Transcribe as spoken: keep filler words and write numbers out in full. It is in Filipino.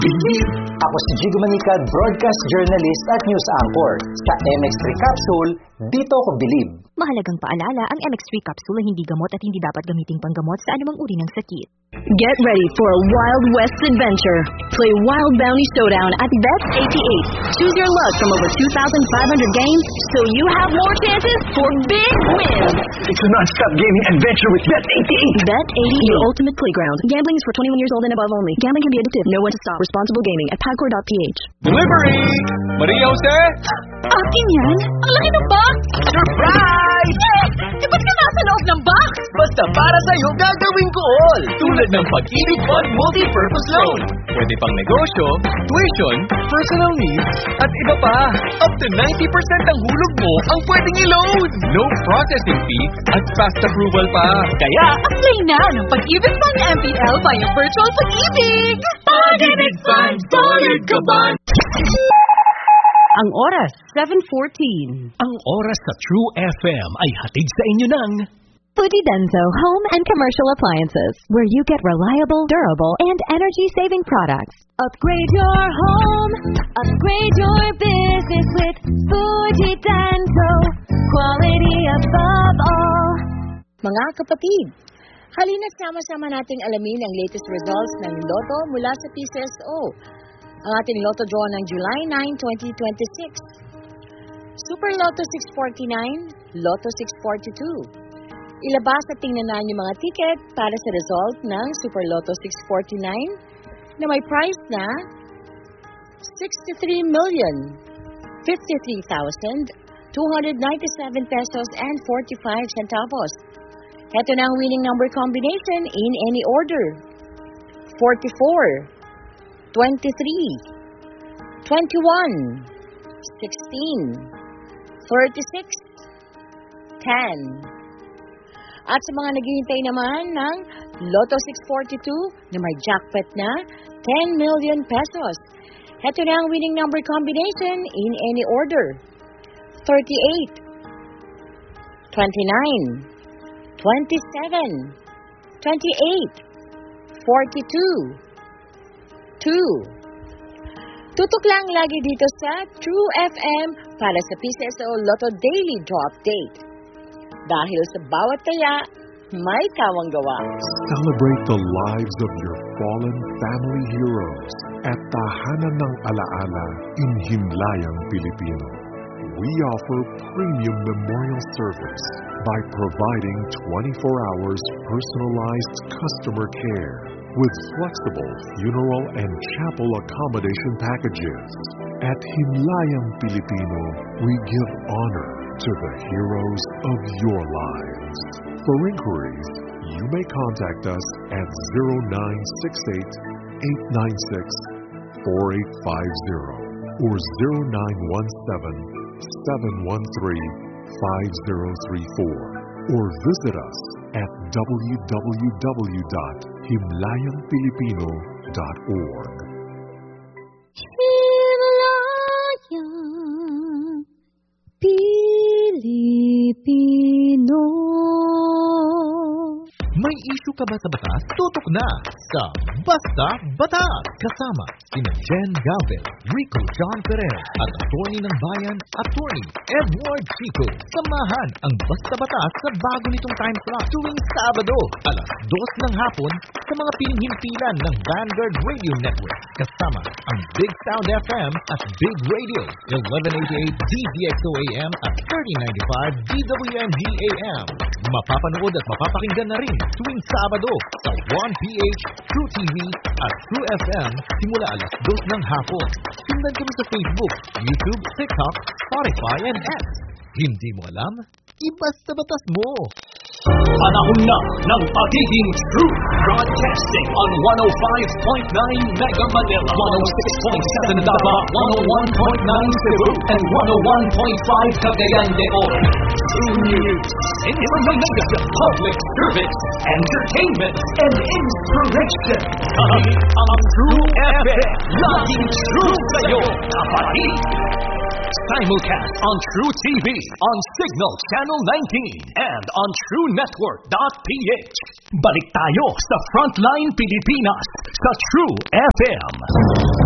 Ako si Jigo Manicad, broadcast journalist at news anchor. Sa M X three Capsule, dito ko bilib. Mahalagang paalala, ang M X three Capsule ay hindi gamot at hindi dapat gamiting panggamot sa anumang uri ng sakit. Get ready for a Wild West adventure. Play Wild Bounty Showdown at Bet eighty-eight. Choose your luck from over two thousand five hundred games so you have more chances for big wins. It's a non-stop gaming adventure with Bet eighty-eight. Bet eighty-eight, your ultimate playground. Gambling is for twenty-one years old and above only. Gambling can be addictive. Know when to stop. Responsible gaming at Pagcor dot p h. Delivery! Maria Jose? Akin yan? Ang laki ng box! Surprise! Eh, ba't ka nasa loob ng box? Basta para sa'yo gagawin ko all. Tulad ng Pag-ibig Fund Multi-Purpose Loan. Pwede pang negosyo, tuition, personal needs, at iba pa. Up to ninety percent ang hulog mo ang pwedeng i-loan. No processing fee at fast approval pa. Kaya, Apply na ng Pag-ibig Fund M P L via Virtual Pag-ibig! Pag-ibig Fund, solid ka ba? Ang oras, seven fourteen. Ang oras sa True F M ay hatid sa inyo ng Fujidenso Home and Commercial Appliances, where you get reliable, durable, and energy-saving products. Upgrade your home, upgrade your business with Fujidenso. Quality above all. Mga kapatid, halina't sama-sama nating alamin ang latest results ng Lotto mula sa P C S O. Ang ating Lotto draw ng July ninth, twenty twenty-six. Super Lotto six forty-nine, Lotto six forty-two. Ilabas at tingnan na yung mga ticket para sa result ng Super Lotto six forty-nine na may price na sixty-three million fifty-three thousand two hundred ninety-seven pesos and forty-five centavos. Ito na ang winning number combination in any order. forty-four, twenty-three, twenty-one, sixteen, thirty-six, ten. At sa mga naghihintay naman ng Lotto six forty-two na may jackpot na ten million pesos. Ito na ang winning number combination in any order. thirty-eight, twenty-nine, twenty-seven, twenty-eight, forty-two, two. Tutok lang lagi dito sa True F M para sa P C S O Lotto Daily Draw Update. Dahil sa bawat taya, may kawang gawa. Celebrate the lives of your fallen family heroes at Tahanan ng Alaala in Himlayang, Pilipino. We offer premium memorial service by providing twenty-four hours personalized customer care with flexible funeral and chapel accommodation packages. At Himlayang, Pilipino, we give honor to the heroes of your lives. For inquiries, you may contact us at zero nine six eight, eight nine six, four eight five zero or zero nine one seven, seven one three, five zero three four or visit us at w w w dot himlayang filipino dot org. Himlayang Pilipino. May issue ka ba sa batas? Tutok na sa Basta Batas! Kasama sina Jen Galvez, Rico John Perez at attorney ng bayan, attorney Edward Chico. Samahan ang Basta Batas sa bago nitong time slot tuwing Sabado, alas dos ng hapon sa mga pinhimpilan ng Vanguard Radio Network. Kasama ang Big Sound F M at Big Radio, eleven eighty-eight D Z X O A M at thirty ninety-five D W N G A M. Mapapanood at mapapakinggan na rin tuwing Sabado sa one P H, True T V at True F M simula alas dos ng hapon. Sundan kami sa Facebook, YouTube, TikTok, Spotify, and X. Hindi mo alam? Ibasta batas mo! Panahon na ng pagiging True Broadcasting on one oh five point nine Mega Manila, one oh six point seven Davao, one oh one point nine Cebu, and one oh one point five Cagayan de Oro. True News, information, public service, entertainment, and inspiration. Kami ang True F M, laging true sa'yo, kapatid! Simulcast on True T V, on Signal Channel nineteen, and on true network dot p h. Balik tayo sa Frontline Pilipinas sa True F M.